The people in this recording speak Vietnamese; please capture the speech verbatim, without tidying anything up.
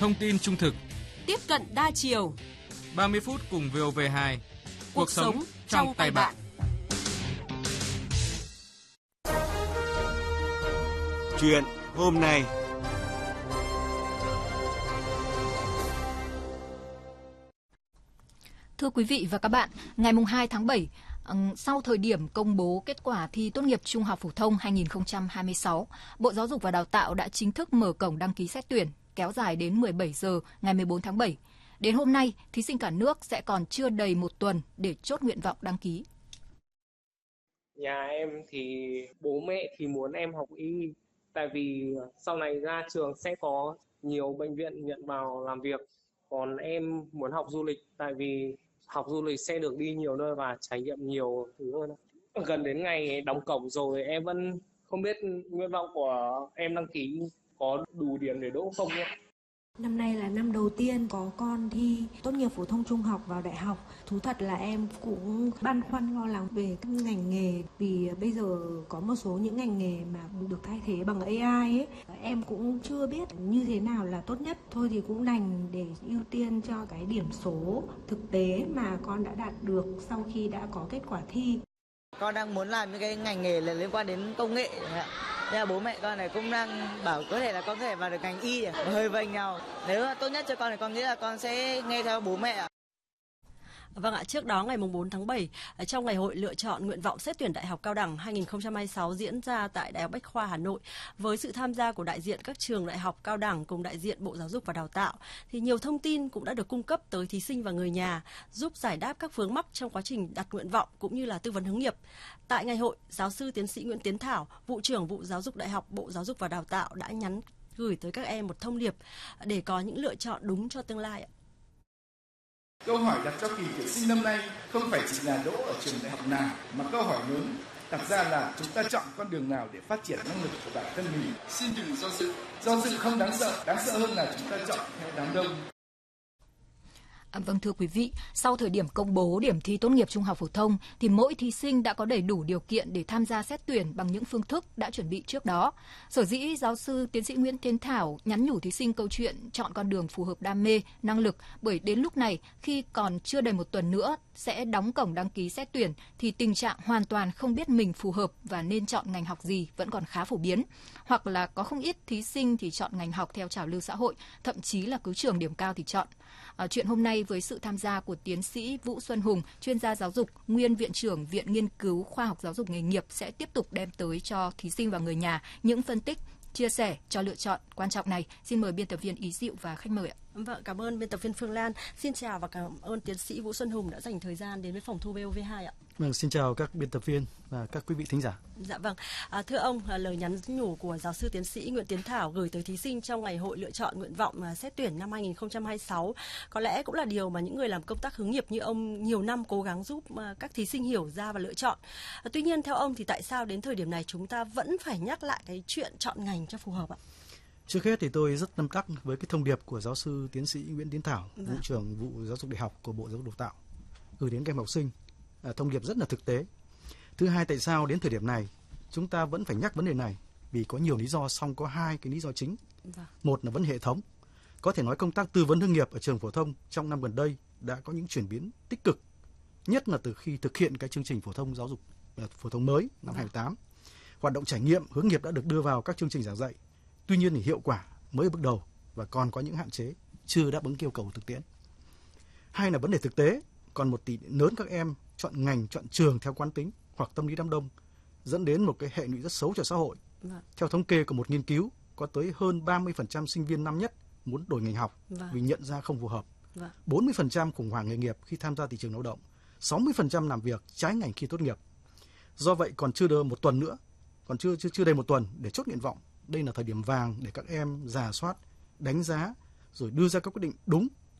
thông tin trung thực, tiếp cận đa chiều. ba mươi phút cùng vê o vê hai. Cuộc, Cuộc sống sống trong tay bạn. Chuyện hôm nay. Thưa quý vị và các bạn, ngày hai tháng bảy, sau thời điểm công bố kết quả thi tốt nghiệp trung học phổ thông hai không hai sáu, Bộ Giáo dục và Đào tạo đã chính thức mở cổng đăng ký xét tuyển, kéo dài đến mười bảy giờ ngày mười bốn tháng bảy. Đến hôm nay, thí sinh cả nước sẽ còn chưa đầy một tuần để chốt nguyện vọng đăng ký. Nhà em thì bố mẹ thì muốn em học y, tại vì sau này ra trường sẽ có nhiều bệnh viện nhận vào làm việc. Còn em muốn học du lịch, tại vì học du lịch sẽ được đi nhiều nơi và trải nghiệm nhiều thứ hơn. Gần đến ngày đóng cổng rồi, em vẫn không biết nguyện vọng của em đăng ký có đủ điểm để đỗ không ạ. Năm nay là năm đầu tiên có con thi tốt nghiệp phổ thông trung học vào đại học. Thú thật là em cũng băn khoăn lo lắng về các ngành nghề, vì bây giờ có một số những ngành nghề mà được thay thế bằng a i ấy. Em cũng chưa biết như thế nào là tốt nhất. Thôi thì cũng đành để ưu tiên cho cái điểm số thực tế mà con đã đạt được sau khi đã có kết quả thi. Con đang muốn làm những cái ngành nghề liên quan đến công nghệ. Nên là bố mẹ con này cũng đang bảo có thể là con có thể vào được ngành y, hơi vênh nhau. Nếu là tốt nhất cho con thì con nghĩ là con sẽ nghe theo bố mẹ ạ. Vâng ạ, trước đó ngày bốn tháng bảy, trong ngày hội lựa chọn nguyện vọng xét tuyển Đại học Cao đẳng hai không hai sáu diễn ra tại Đại học Bách khoa Hà Nội, với sự tham gia của đại diện các trường đại học cao đẳng cùng đại diện Bộ Giáo dục và Đào tạo, thì nhiều thông tin cũng đã được cung cấp tới thí sinh và người nhà, giúp giải đáp các vướng mắc trong quá trình đặt nguyện vọng cũng như là tư vấn hướng nghiệp. Tại ngày hội, giáo sư tiến sĩ Nguyễn Tiến Thảo, vụ trưởng vụ Giáo dục Đại học Bộ Giáo dục và Đào tạo đã nhắn gửi tới các em một thông điệp để có những lựa chọn đúng cho tương lai ạ. Câu hỏi đặt cho kỳ tuyển sinh năm nay không phải chỉ là đỗ ở trường đại học nào, mà câu hỏi lớn đặt ra là chúng ta chọn con đường nào để phát triển năng lực của bản thân mình. Xin đừng do dự, do dự không đáng sợ, đáng sợ hơn là chúng ta chọn theo đám đông. À, vâng thưa quý vị, sau thời điểm công bố điểm thi tốt nghiệp trung học phổ thông thì mỗi thí sinh đã có đầy đủ điều kiện để tham gia xét tuyển bằng những phương thức đã chuẩn bị trước đó. Sở dĩ giáo sư tiến sĩ Nguyễn Tiến Thảo nhắn nhủ thí sinh câu chuyện chọn con đường phù hợp đam mê, năng lực, bởi đến lúc này khi còn chưa đầy một tuần nữa sẽ đóng cổng đăng ký xét tuyển thì tình trạng hoàn toàn không biết mình phù hợp và nên chọn ngành học gì vẫn còn khá phổ biến. Hoặc là có không ít thí sinh thì chọn ngành học theo trào lưu xã hội, thậm chí là cứ trường điểm cao thì chọn. À, chuyện hôm nay với sự tham gia của tiến sĩ Vũ Xuân Hùng, chuyên gia giáo dục, nguyên viện trưởng Viện Nghiên cứu Khoa học Giáo dục nghề nghiệp sẽ tiếp tục đem tới cho thí sinh và người nhà những phân tích, chia sẻ cho lựa chọn quan trọng này. Xin mời biên tập viên Ý Diệu và khách mời ạ. Vâng, cảm ơn biên tập viên Phương Lan. Xin chào và cảm ơn tiến sĩ Vũ Xuân Hùng đã dành thời gian đến với phòng thu vê o vê hai ạ. Vâng, xin chào các biên tập viên và các quý vị thính giả. Dạ vâng, à, thưa ông, lời nhắn nhủ của giáo sư tiến sĩ Nguyễn Tiến Thảo gửi tới thí sinh trong ngày hội lựa chọn nguyện vọng xét tuyển năm hai không hai sáu có lẽ cũng là điều mà những người làm công tác hướng nghiệp như ông nhiều năm cố gắng giúp các thí sinh hiểu ra và lựa chọn. À, tuy nhiên theo ông thì tại sao đến thời điểm này chúng ta vẫn phải nhắc lại cái chuyện chọn ngành cho phù hợp ạ? Trước hết thì tôi rất tâm đắc với cái thông điệp của giáo sư tiến sĩ Nguyễn Tiến Thảo, vâng. vụ trưởng vụ Giáo dục Đại học của Bộ Giáo dục Đào tạo, gửi đến các em học sinh. À, thông điệp rất là thực tế. Thứ hai, tại sao đến thời điểm này chúng ta vẫn phải nhắc vấn đề này? Vì có nhiều lý do, song có hai cái lý do chính. Vâng. Một là vấn hệ thống. Có thể nói công tác tư vấn hướng nghiệp ở trường phổ thông trong năm gần đây đã có những chuyển biến tích cực, nhất là từ khi thực hiện cái chương trình phổ thông giáo dục phổ thông mới năm hai không hai tám. Hoạt động trải nghiệm hướng nghiệp đã được đưa vào các chương trình giảng dạy. Tuy nhiên thì hiệu quả mới ở bước đầu và còn có những hạn chế, chưa đáp ứng yêu cầu thực tiễn. Hai là vấn đề thực tế, còn một tỷ lớn các em chọn ngành, chọn trường theo quán tính hoặc tâm lý đám đông, dẫn đến một cái hệ lụy rất xấu cho xã hội. Vâng. Theo thống kê của một nghiên cứu, có tới hơn ba mươi phần trăm sinh viên năm nhất muốn đổi ngành học vâng. vì nhận ra không phù hợp. Vâng. bốn mươi phần trăm khủng hoảng nghề nghiệp khi tham gia thị trường lao động, sáu mươi phần trăm làm việc trái ngành khi tốt nghiệp. Do vậy còn chưa đầy một tuần nữa, còn chưa chưa chưa đầy một tuần để chốt nguyện vọng. Đây là thời điểm vàng để các em rà soát, đánh giá rồi đưa ra các quyết định đúng